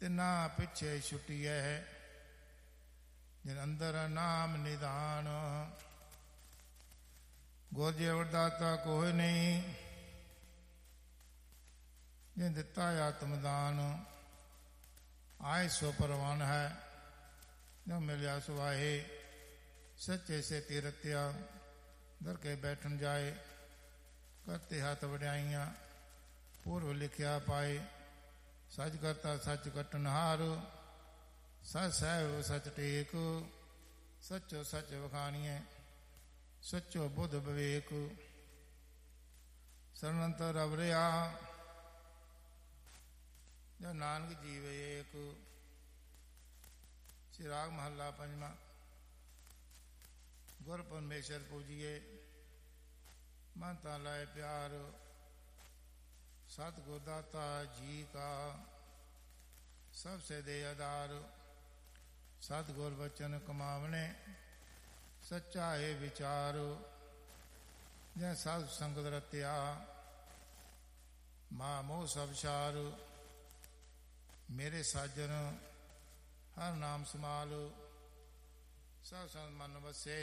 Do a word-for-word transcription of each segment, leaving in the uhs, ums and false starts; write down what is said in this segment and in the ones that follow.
तिना पिछे छुटिए जिन अंदर नाम निदान। गुर जे वरदाता कोई नहीं जिन दिता आत्मदान। आए सो परवान है जो मिलिया सुवाहे। सच्चे से तीरत्या दर के बैठन जाए। करते हाथ वड्याइयां पूर्व लिखिया पाए। सच करता सच कटनहार। सच सहब सच टेक। सचो सच वखाणिए सचो बुध विवेक। सरनंतर अवरिया जो नानक जीव एक। चिराग महला पंजवा। गुर परमेश्वर पूजिए मनता लाए प्यार। सतगुर दाता जी का सबसे दे आधार। सतगुर वचन कमावने सच्चा है विचार। जै साधु संगत रत्या मां मोह सब शार। मेरे साजन हर नाम समाल। सब संत मन वसे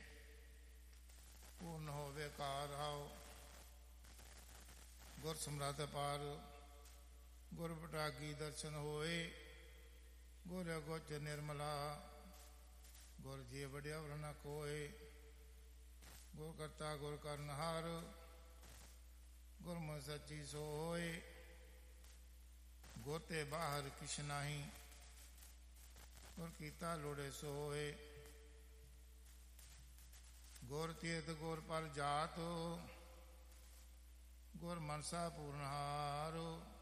पूर्ण होवे कार आओ। गुर समराध पार गुर बटागी दर्शन होए। गुर अगोच निर्मला गुर जी बढ़िया न कोय। गुर करता गुर करनहार गुर मुँह सच्ची सो होए। गुर ते बाहर किश नाही गुर कीता लोड़े सो होए। गुर तीर्थ गुर पर जात गुर मनसा पूर्णहार।